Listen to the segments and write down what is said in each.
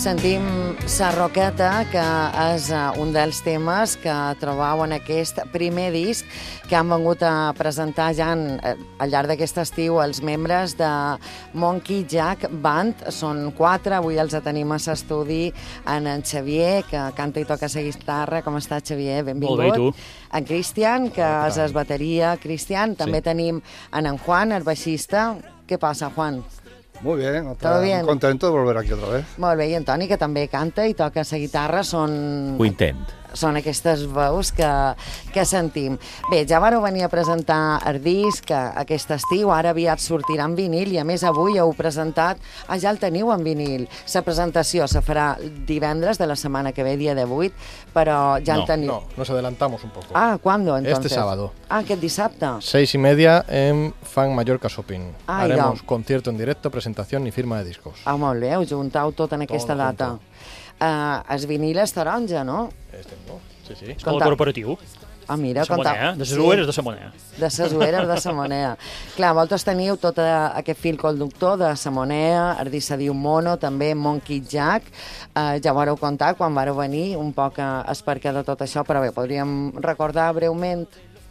Sentim Sa Roqueta, que és un dels temes que trobeu en aquest primer disc que han vengut a presentar ja al llarg d'aquest estiu els membres de Monkey Jack Band. Són 4, avui els tenim a l'estudi en Xavier, que canta i toca la guitarra. Com està, Xavier? Benvingut. Molt bé, i tu? En Cristian, que és el bateria. Cristian, també tenim en Juan, el baixista. ¿Qué pasa, Juan? Muy bien, ¿Todo bien? Contento de volver aquí otra vez. Molt bé, i en Toni, que també canta i toca la guitarra, Ho intent. són aquestes veus que sentim. Bé, ja vareu venir a presentar el disc aquest estiu, ara aviat sortirà en vinil, i a més avui heu presentat, ja el teniu en vinil. La presentació se farà divendres de la setmana que ve, dia 18, però ja el teniu. No, nos adelantamos un poco. ¿Cuándo entonces? Este sábado. Aquest dissabte. 6:30 en Fan Mallorca Shopping. Haremos idò. concierto en directo, presentación y firma de discos. Molt bé, heu juntau tot en aquesta Tot data. El vinil és taronja, no? No? Sí, sí. És molt corporatiu. Mira, De Samonea, de les ueres de Samonea. De les ueres de Samonea. Clar, vosaltres teniu tot aquest fil conductor de Samonea, el disc se diu Mono, també Monkey Jack. Ja ho vareu contar quan vareu venir, un poc el perquè de tot això, però bé, podríem recordar breument.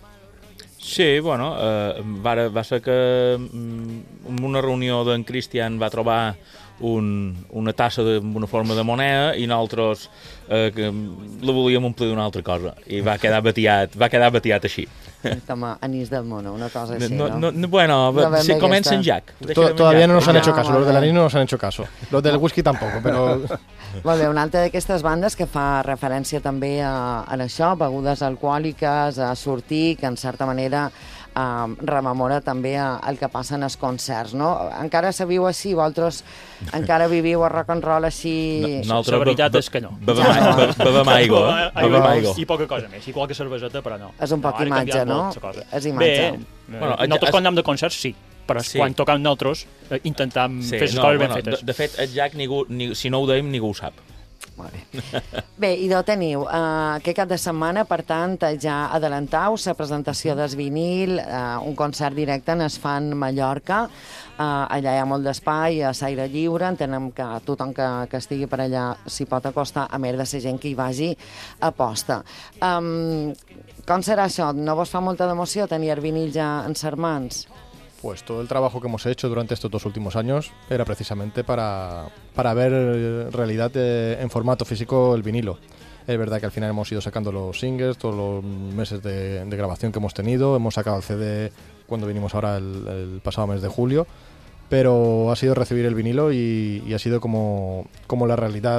Sí, bueno, va ser que en una reunió d'en Cristian va trobar una tassa amb una forma de moneda i nosaltres la volíem omplir d'una altra cosa i va quedar batiat així. Com a anís del mono, una cosa així, no? Bueno, se comença en Jack. Todavía no nos han hecho caso, los del anís no nos han hecho caso. Los del whisky tampoco, pero... Molt bé, una altra d'aquestes bandes que fa referència també a això, begudes alcohòliques, a sortir, que en certa manera rememora també el que passa en els concerts, no? Encara se viu així, vosaltres encara viviu el rock and roll així... La veritat és que no. Bevem aigua. I poca cosa més, i qualque cerveseta, però no. És un poc imatge, no? És imatge. Bé, nosaltres quan anem de concerts sí, però quan toquem nosaltres intentem fer les coses ben fetes. De fet, el Jack, si no ho deim, ningú ho sap. Molt bé. Bé, i d'on teniu? Aquest cap de setmana, per tant, ja adelantau la presentació del vinil, un concert directe en es Fan Mallorca. Allà hi ha molt d'espai, a l'aire lliure, entenem que tothom que estigui per allà s'hi pot acostar, a més de la gent que hi vagi a posta. Com serà això? No vos fa molta d'emoció tenir el vinil ja en ses mans? Pues todo el trabajo que hemos hecho durante estos 2 últimos años era precisamente para ver realidad en formato físico el vinilo. Es verdad que al final hemos ido sacando los singles, todos los meses de grabación que hemos tenido, hemos sacado el CD cuando vinimos ahora el pasado mes de julio, pero ha sido recibir el vinilo y ha sido como la realidad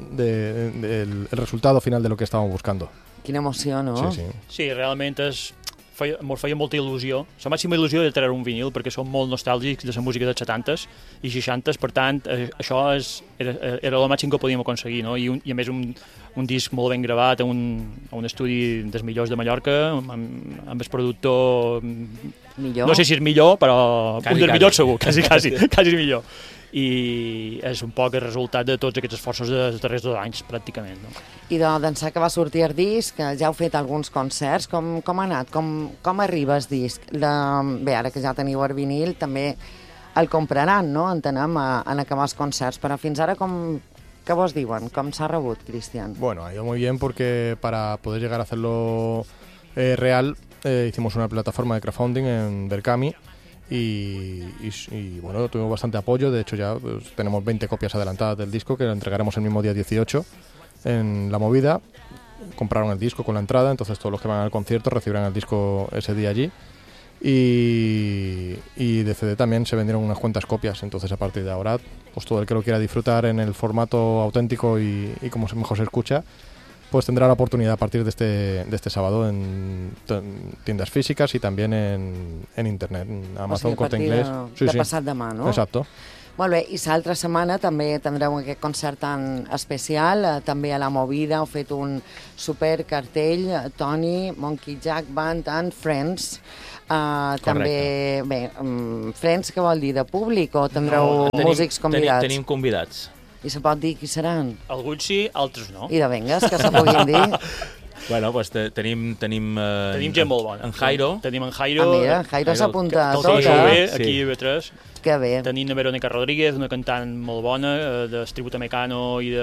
el resultado final de lo que estábamos buscando. Quina emoció, no? Sí, sí. Sí, realment ens feia molta il·lusió. La màxima il·lusió de treure un vinil, perquè som molt nostàlgics de la música dels 70s i 60s, per tant, això era el màxim que podíem aconseguir, no? I a més un disc molt ben gravat a un estudi dels millors de Mallorca, amb el productor... Millor? No sé si és millor, però un dels millors segur, quasi millor. I és un poc el resultat de tots aquests esforços dels darrers 2 anys, pràcticament. No? I d'ençà que va sortir el disc, ja heu fet alguns concerts, com ha anat? Com arriba el disc? Bé, ara que ja teniu el vinil, també el compraran, no? Entenem, en acabar els concerts, però fins ara què vos diuen? Com s'ha rebut, Cristian? Bueno, ha ido muy bien porque para poder llegar a hacerlo real, hicimos una plataforma de crowdfunding en Berkami. Y bueno, tuvimos bastante apoyo. De hecho ya tenemos 20 copias adelantadas del disco que lo entregaremos el mismo día 18 en La Movida. Compraron el disco con la entrada, entonces todos los que van al concierto recibirán el disco ese día allí. Y de CD también se vendieron unas cuantas copias, entonces a partir de ahora pues todo el que lo quiera disfrutar en el formato auténtico y como mejor se escucha, pues tendrá la oportunidad a partir de este sábado en tiendas físicas y también en internet, en Amazon, Corte Inglés. De passat demà, no? Exacto. Molt bé, i l'altra setmana també tindreu aquest concert tan especial, també a La Movida heu fet un super cartell, Toni, Monkey Jack Band and Friends. També, bé, Friends què vol dir, de públic o tindreu músics convidats? Tenim convidats. I se pot dir qui seran? Alguns sí, altres no. I de vengues, que se puguin dir. Bueno, doncs tenim gent molt bona. En Jairo. Tenim en Jairo. Mira, Jairo s'apunta a tot. tot, Bé, eh? aquí a B3. Que bé. Tenim la Verónica Rodríguez, una cantant molt bona, de Tributo Mecano i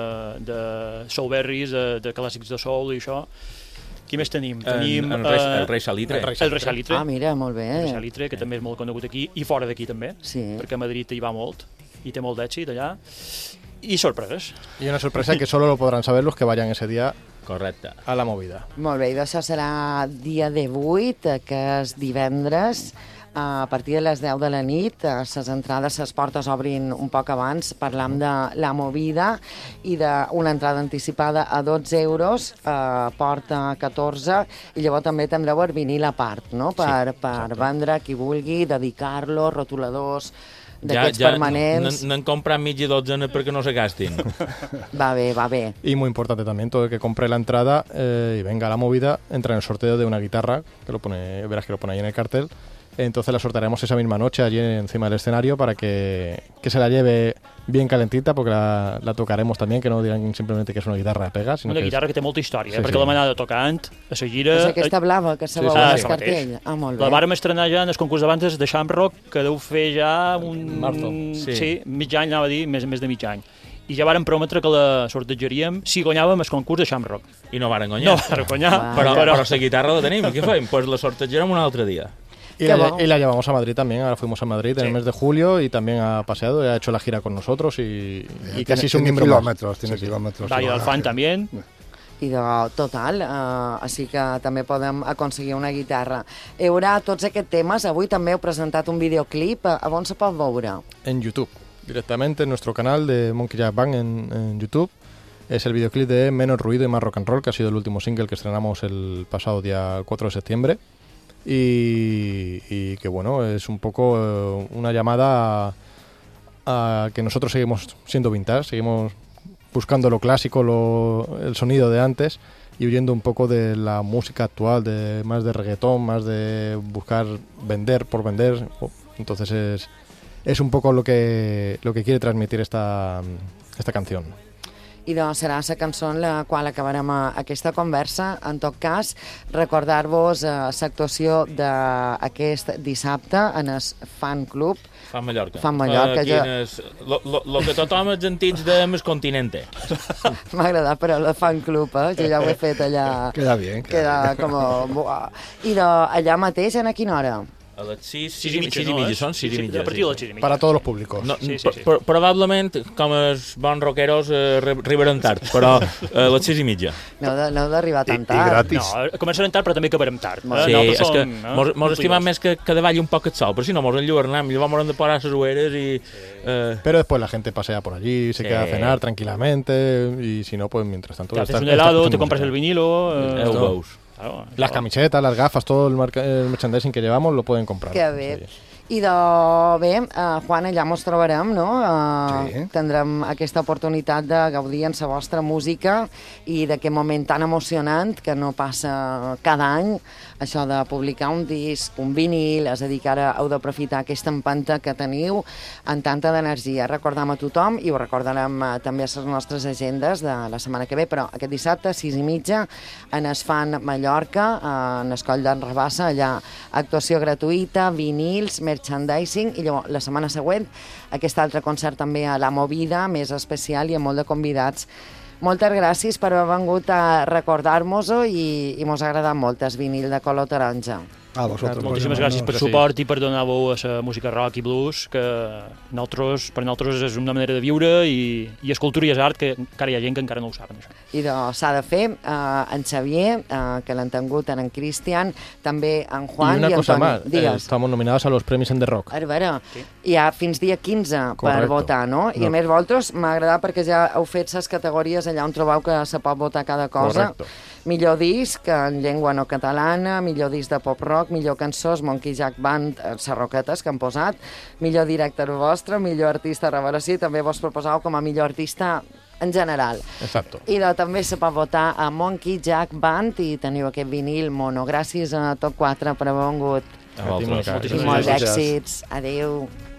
de Soulberries, de clàssics de soul i això. Qui més tenim? Tenim el Rei Salitre. El Rei Salitre. Ah, mira, molt bé. El Rei Salitre, que també és molt conegut aquí i fora d'aquí també, perquè a Madrid hi va molt i té molt d'èxit allà. Y sorpreses. Y una sorpresa que solo lo podrán saber los que vayan ese día correcte a la movida. Molt bé, i això serà dia 18, que és divendres, a partir de les 10 de la nit. Les entrades, les portes obrin un poc abans. Parlam de la movida i d'una entrada anticipada a 12 euros, porta 14, i llavors també tindreu el vinil a part, no? Per vendre qui vulgui, dedicar-lo, rotuladors d'aquests permanents. N'han comprat mitja dotzena perquè no se gastin. Va bé, va bé. Y muy importante también, todo el que compre la entrada y venga a la movida, entra en el sorteo de una guitarra, que verás que lo pone ahí en el cartel. Entonces la sortearemos esa misma noche allí encima del escenario para que se la lleve bien calentita, porque la tocaremos también, que no digan simplemente que és una guitarra de pega. Sinó una guitarra que té molta història, sí, perquè la manada tocant a la gira... És aquesta blava que se veu al cartell. Ah, molt bé. La vàrem estrenar ja en el concurs de bandes de Shamrock, que deu fer ja mig any, anava a dir, més de mig any. I ja vàrem prometre que la sortejaríem si guanyàvem el concurs de Shamrock. I no varen guanyar. No varen guanyar. Però la guitarra la tenim, què fem? Pues la sortejarem un altre dia. Y la llevamos a Madrid también. Ahora fuimos a Madrid en el mes de julio y también ha paseado, ha hecho la gira con nosotros y casi es un miembro kilómetros, tiene kilómetros. Valle del Fan també. I de total, així que també podem aconseguir una guitarra. Hi haurà tots aquests temes. Avui també heu presentat un videoclip. A on se pot veure? En YouTube, directamente en nuestro canal de Monkey Jack Band en YouTube. Es el videoclip de Menos Ruido y Más Rock and Roll, que ha sido el último single que estrenamos el pasado día 4 de septiembre. Y que bueno, es un poco una llamada a que nosotros seguimos siendo vintage, seguimos buscando lo clásico, el sonido de antes y huyendo un poco de la música actual, más de reggaetón, más de buscar vender por vender. Entonces es un poco lo que quiere transmitir esta canción. I doncs serà la cançó en la qual acabarem aquesta conversa. En tot cas, recordar-vos l'actuació d'aquest dissabte en el Fan Club. Fan Mallorca. Fan Mallorca. Lo que tothom els antics de Més Continente. M'ha agradat, però el Fan Club, jo ja ho he fet allà. Queda bien. Queda com... I allà mateix, a quina hora? A les 6 i mitja, són 6 i mitja. A partir de les 6 i mitja. Para todos los públicos. No, probablement, com els bons rockeros, arribarem tard, però a les 6 i mitja. No heu d'arribar tan tard. I gratis. No, començarem tard, però també acabarem tard. Sí, és que mos estimam més que davalli un poc el sol, però si no mos enlluernam, llavors mos hem de parar a les ueres i... Pero después la gente pasea por allí, se queda a cenar tranquilamente y si no, pues mientras tanto... Te haces un helado, te compras el vinilo... Claro, las camisetas, las gafas, todo el merchandising que llevamos lo pueden comprar. Que bé. Sí. I bé, Juan, allà ens trobarem, no? Sí. Tindrem aquesta oportunitat de gaudir en la vostra música i d'aquest moment tan emocionant que no passa cada any, això de publicar un disc, un vinil, és a dir, que ara heu d'aprofitar aquesta empenta que teniu en tanta d'energia. Recordam a tothom i ho recordarem també a les nostres agendes de la setmana que ve, però aquest dissabte, 6 i mitja, en es Fan Mallorca, en el Coll d'en Rabassa, allà actuació gratuïta, vinils, merchandising, i llavors la setmana següent aquest altre concert també a la Movida, més especial i amb molt de convidats. Moltes gràcies per haver vengut a recordar-nos-ho i mos ha agradat molt el vinil de color taronja. A vosotros. Moltíssimes gràcies per suport i per donar-vos a la música rock i blues, que per nosaltres és una manera de viure i és cultura i és art, que encara hi ha gent que encara no ho saben, això. I s'ha de fer en Xavier, que l'han tingut en Cristian, també en Juan i una cosa Antoni. más, estamos nominados a los premios en The Rock. A veure, hi ha fins dia 15 per votar, no? I a més, vosaltres m'ha agradat perquè ja heu fet les categories allà on trobeu que se pot votar cada cosa. Correcto. Millor disc en llengua no catalana, millor disc de pop-rock, millor cançons, Monkey Jack Band, les roquetes que han posat, millor director vostre, millor artista revelació, i també vos proposeu com a millor artista en general. Exacto. I també se pot votar a Monkey Jack Band i teniu aquest vinil mono. Gràcies a tots quatre per haver vengut. A vosaltres. I molts èxits. Adéu.